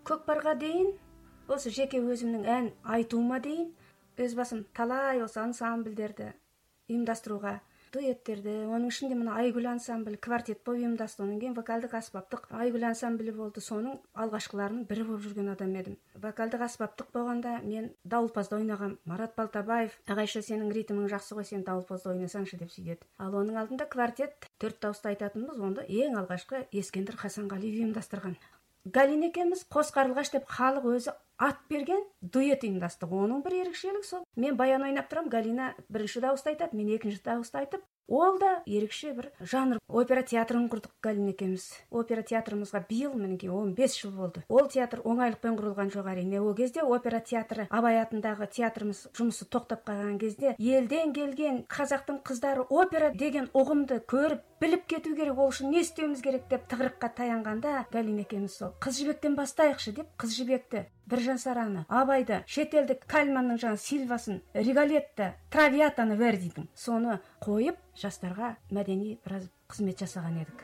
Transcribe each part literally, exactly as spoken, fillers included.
көкпарға дейін, осы жеке өзімнің ән айтуыма дейін, өз басым талай осы ансамбльдерді ұйымдастыруға, дуэттерді, оның ішінде мына Айгүл ансамблі, квартет болып ұйымдасты, онан кейін вокалдық аспаптық Айгүл ансамблі болды, соның алғашқыларының бірі болып жүрген адам едім. Вокалдық аспаптық болғанда мен дауылпазда ойнағам. Марат Балтабаев, ағайша сенің ритмің жақсы ғой, сен дауылпазда ойнасаңшы деп сөйдеді. Ал оның алдында квартет төрт дауысты айтатынбыз, онда ең алғашқы Ескендір Хасанғалиев ұйымдастырған. Галин екеуміз қос қарлығаш деп халық өзі ат берген дуэт ұйымдастық. Оның бір ерекшелігі сол. Мен баян ойнап тұрам, Галина бірінші дауысты айтады, мен екінші дауысты айтып, ол да ерекше бір жанр. Опера театрын құрдық Галин екеуміз. Опера театрымызға биыл мінекей он бес жыл болды. Ол театр оңайлықпен құрылған жоқ әрине. Ол кезде опера театры, Абай атындағы театрымыз жұмысы тоқтап қалған кезде елден келген қазақтың қыздары опера деген ұғымды көріп біліп кету керек, ол үшін не істеуіміз керек деп тығырыққа таянғанда Галин екеуміз сол Қыз жібектен бастайықшы деп Қыз жібекті, Біржан Сараны, Абайды, шетелдік Кальманның жаңа Сильвасын, Риголетті, Травиатаны, Вердидің соны қойып жастарға мәдени біраз қызмет жасаған едік.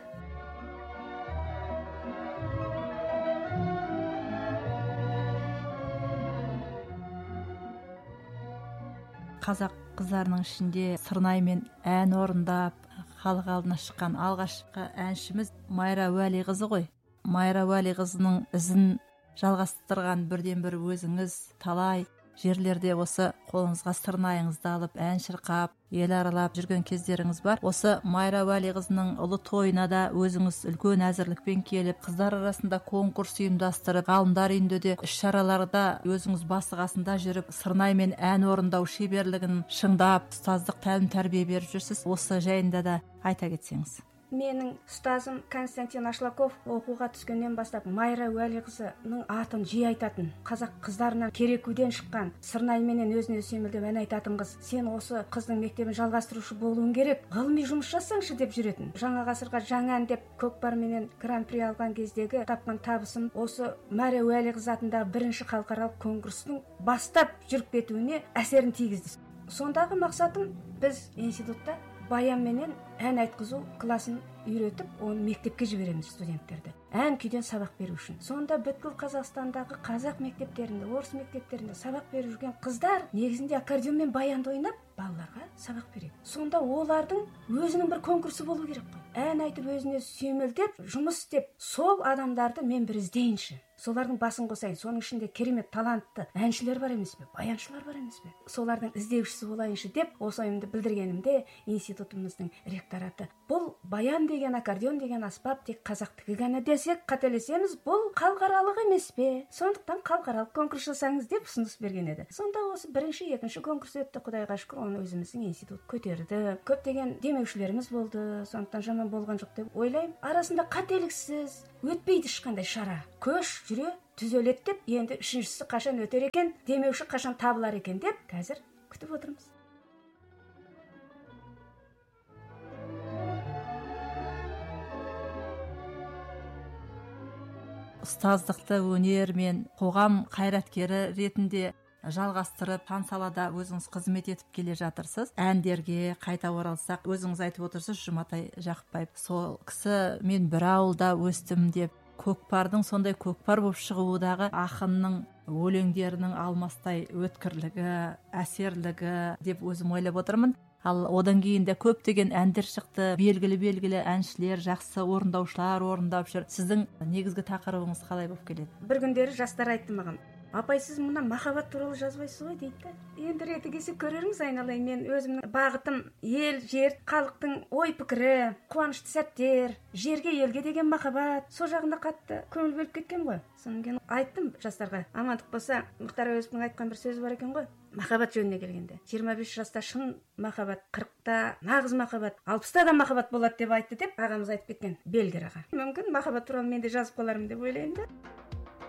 Қазақ қыздарының ішінде сырнаймен ән орындап, халық алдына шыққан алғашқы әншіміз Майра Уәлиқызы ғой. Майра Уәлиқызының ізін жалғастырған бірден бір өзіңіз талай жерлерде осы қолыңызға сырнайыңызды алып ән шырқап, ел аралап жүрген кездеріңіз бар. Осы Майра Уәлиқызының ұлы тойына да өзіңіз үлкен әзірлікпен келіп, қыздар арасында конкурс ұйымдастырып, ғалымдар үйінде де іс-шараларда өзіңіз басы қасында жүріп, сырнаймен ән орындау шеберлігін шыңдап, ұстаздық тәлім тәрбие беріп жүрсіз. Осы жайында да айта кетсеңіз. Менің ұстазым Константин Ашлаков оқуға түскеннен бастап Майра Уәлиқызының атын жиі айтатын. Қазақ қыздарынан керекуден шыққан, сырнайменен өзіне сүйемелдеп ән айтатын қыз. Сен осы қыздың мектебін жалғастырушы болуың керек, ғылыми жұмыс жасаңшы деп жүретін. Жаңа ғасырға жаңа ән деп көкпарменен гран-при алған кездегі тапқан табысым осы Майра Уәлиқызы атындағы бірінші халықаралық конкурстың бастап жүріп кетуіне әсерін тигізді. Сондағы мақсатым біз институтта баянменен ән айтқызу класын үйретіп, оны мектепке жібереміз студенттерді. Ән күйден сабақ беру үшін. Сонда бүткіл Қазақстандағы қазақ мектептерінде, орыс мектептерінде сабақ беріп жүрген қыздар негізінде аккордеонмен баянды ойнап, балаларға сабақ береді. Сонда олардың өзінің бір конкурсы болу керек қой. Ән айтып өзіне сүйемелдеп, жұмыс істеп, сол адамдарды мен бір іздейінші. Солардың басын қосайын. Соның ішінде керемет талантты әншілер бар емес пе, баяншылар бар емес пе? Солардың іздеушісі болайыншы деп, осы ойымды білдіргенімде институтымыздың ректораты бұл баян деген, аккордеон деген аспап тек қазақтікі ғана десек қателесеміз, бұл халықаралық емес пе? Сондықтан халықаралық конкурс жасаңыз деп ұсыныс берген еді. Сонда осы бірінші, екінші конкурс өтті, Құдайға шүкір, оны өзіміздің институт көтерді. Көптеген демеушілеріміз болды, сондықтан жаман болған жоқ деп ойлаймын. Арасында қателіксіз өтпейді ешқандай шара. Көш жүре түзеледі деп, енді үшіншісі қашан өтер екен, демеуші қашан табылар екен деп қазір күтіп отырмыз. Ұстаздықты өнер мен қоғам қайраткері ретінде жалғастырып, сан салада өзіңіз қызмет етіп келе жатырсыз. Әндерге қайта оралсақ, өзіңіз айтып отырсыз, Жұматай Жақыпбаев. Сол кісі мен бір ауылда өстім деп, көкпардың сондай көкпар болып шығудағы ақынның өлеңдерінің алмастай өткірлігі, әсерлігі деп өзім ойлап отырмын. Ал одан кейін де көптеген әндер шықты, белгілі-белгілі әншілер, жақсы орындаушылар орындап жүр. Сіздің негізгі тақырыбыңыз қалай болып келеді? Бір күндері жастар айтты маған: апай, сіз мұнда махаббат туралы жазбайсыз ғой дейді. Енді реті келсе көреріңіз, айналайын. Мен өзімнің бағытым ел, жер, халықтың ой пікірі, қуанышты сәттер, жерге, елге деген махаббат. Сол жағында қатты көңіл бөліп кеткен ғой. Содан кейін айттым жастарға, амандық болса, Мұхтар Әуезовтің айтқан бір сөзі бар екен ғой. Махаббат жөніне келгенде, жиырма бес жаста шын махаббат, қырықта нағыз махаббат, алпыста да махаббат болады деп айтты деп ағамыз айтып кеткен, Белгер аға. Мүмкін махаббат туралы мен де жазып қалармын деп ойлаймын да.